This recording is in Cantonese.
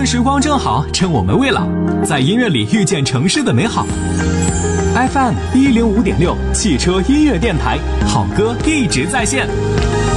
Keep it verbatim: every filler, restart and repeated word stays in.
春时光正好，趁我们未老，在音乐里遇见城市的美好。F M 一零五点六汽车音乐电台，好歌一直在线。